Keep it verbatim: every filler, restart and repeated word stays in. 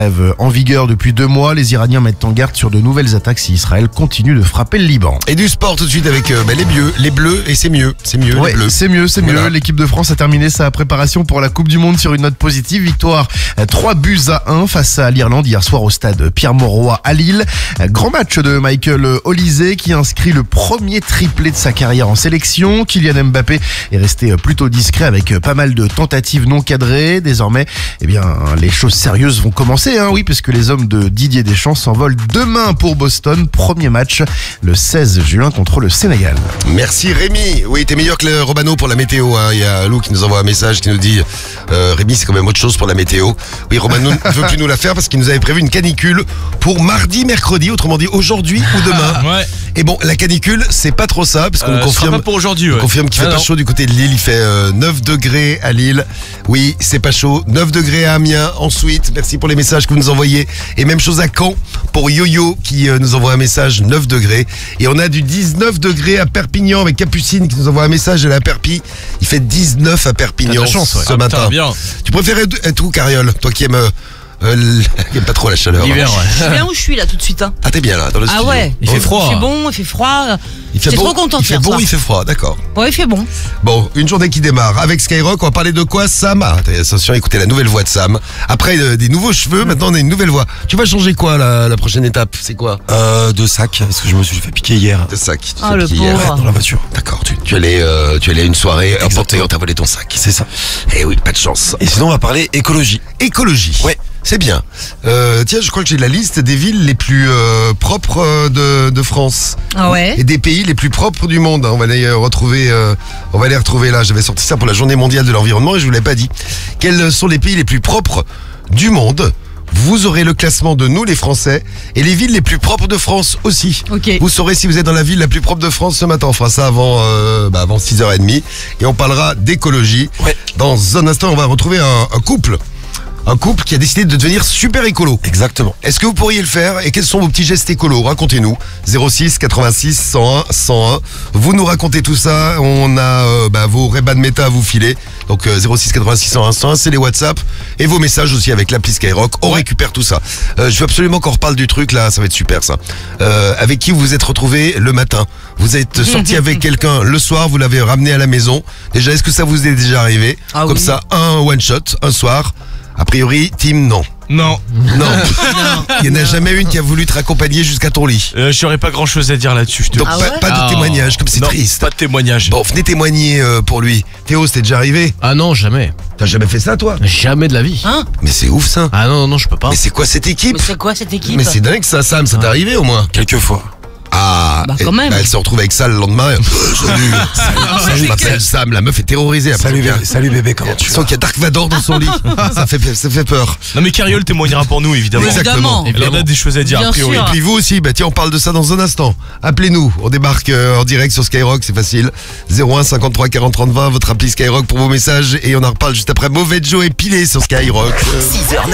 En vigueur depuis deux mois, les Iraniens mettent en garde sur de nouvelles attaques si Israël continue de frapper le Liban. Et du sport tout de suite avec euh, bah, les bleus, les bleus et c'est mieux, c'est mieux Ouais, les bleus. c'est mieux, c'est Voilà. mieux. L'équipe de France a terminé sa préparation pour la Coupe du Monde sur une note positive. Victoire euh, trois buts à un face à l'Irlande hier soir au stade Pierre-Mauroy à Lille. Euh, Grand match de Michael Olise qui inscrit le premier triplé de sa carrière en sélection. Kylian Mbappé est resté plutôt discret avec pas mal de tentatives non cadrées. Désormais, eh bien, les choses sérieuses vont commencer, hein, oui, puisque les hommes de Didier Deschamps s'envolent demain pour Boston. Premier match le seize juin contre le Sénégal. Merci Rémi. Oui, t'es meilleur que le Romano pour la météo. Hein. Il y a Lou qui nous envoie un message qui nous dit euh, Rémi, c'est quand même autre chose pour la météo. Oui, Romano ne veut plus nous la faire parce qu'il nous avait prévu une canicule pour mardi, mercredi, autrement dit aujourd'hui ou demain. Ouais. Et bon, la canicule, c'est pas trop ça parce qu'on Euh, nous ce sera confirme. pas pour aujourd'hui. On Ouais. confirme qu'il fait Ah pas non. chaud du côté de Lille, il fait euh, neuf degrés à Lille. Oui, c'est pas chaud. neuf degrés à Amiens ensuite. Merci pour les messages que vous nous envoyez. Et même chose à Caen pour Yo-Yo qui euh, nous envoie un message neuf degrés. Et on a du dix-neuf degrés à Perpignan avec Capucine qui nous envoie un message de la Perpi. Il fait dix-neuf à Perpignan T'as de la chance, ouais. ce Ah, matin. putain, bien. Tu préférais être où, Cariole? Toi qui aimes, euh, euh, l- qui aime pas trop la chaleur. L'hiver, hein. ouais. Je sais bien où je suis là tout de suite. Hein. Ah, t'es bien là, dans le Ah studio. ouais. Il fait froid. Il fait bon, il fait froid. Il fait J'étais beau, trop contente il fait hier beau, soir. il fait froid, d'accord. Ouais, il fait bon. Bon, une journée qui démarre avec Skyrock. On va parler de quoi, Sam? Ah, attention, écoutez la nouvelle voix de Sam. Après euh, des nouveaux cheveux, maintenant on a une nouvelle voix. Tu vas changer quoi la, la prochaine étape? C'est quoi? Euh, de sac, parce que je me suis fait piquer hier. De sac. Tu Ah, t'es le piqué hier. pauvre. Dans la voiture. D'accord, tu, tu allais, euh, tu allais à une soirée, hop, Exactement. on t'a volé ton sac. C'est ça. Eh oui, pas de chance. Et sinon, on va parler écologie. Écologie. Ouais. C'est bien. Euh, tiens, je crois que j'ai la liste des villes les plus euh, propres euh, de, de France. Ah ouais. Et des pays les plus propres du monde. On va les euh, retrouver. euh, on va les retrouver là. J'avais sorti ça pour la Journée mondiale de l'environnement et je vous l'ai pas dit. Quels sont les pays les plus propres du monde? Vous aurez le classement de nous, les Français, et les villes les plus propres de France aussi. Ok. Vous saurez si vous êtes dans la ville la plus propre de France ce matin. On fera ça avant, euh, bah, avant six heures trente et on parlera d'écologie. Ouais. Dans un instant, on va retrouver un, un couple. Un couple qui a décidé de devenir super écolo. Exactement. Est-ce que vous pourriez le faire et quels sont vos petits gestes écolos? Racontez-nous. zéro six quatre-vingt-six cent un cent un. Vous nous racontez tout ça. On a euh, bah, vos Ray-Ban Meta à vous filer. Donc euh, zéro six quatre-vingt-six cent un cent un, c'est les WhatsApp. Et vos messages aussi avec l'appli Skyrock. On récupère tout ça. Euh, je veux absolument qu'on reparle du truc là. Ça va être super ça. Euh, avec qui vous vous êtes retrouvés le matin? Vous êtes sorti avec quelqu'un le soir. Vous l'avez ramené à la maison. Déjà, est-ce que ça vous est déjà arrivé? Ah Comme oui. ça, un one shot, un soir. A priori, Tim, non. Non, Non. Il n'y en a jamais une qui a voulu te raccompagner jusqu'à ton lit. euh, j'aurais pas grand chose à dire là-dessus. Je te Donc Ah pas, ouais pas de Ah, témoignage, comme c'est non, triste. Pas de témoignage. Bon, venez témoigner euh, pour lui. Théo, c'était déjà arrivé? Ah non, jamais. T'as jamais fait ça, toi? Jamais de la vie. Hein? Mais c'est ouf, ça. Ah non, non, non, je peux pas. Mais c'est quoi cette équipe? Mais c'est quoi cette équipe? Mais c'est dingue, ça, Sam. Ça t'est arrivé, au moins? Quelquefois. Ah, Bah, et- quand même. bah, elle se retrouve avec ça le lendemain. Salut. Salut, je m'appelle Sam. La meuf est terrorisée. Après, Salut, bien. bébé, salut bébé, comment tu Tu vas? sens qu'il y a Dark Vador dans son lit. ça, fait, ça fait peur. Non mais Cariole témoignera pour nous évidemment. Exactement. Elle en a des choses à dire Bien a priori. sûr. Et puis vous aussi, bah tiens, on parle de ça dans un instant. Appelez-nous, on débarque euh, en direct sur Skyrock, c'est facile. zéro un cinquante-trois quarante trente vingt, votre appli Skyrock pour vos messages. Et on en reparle juste après Mauvais Joe et Pilé sur Skyrock. six heures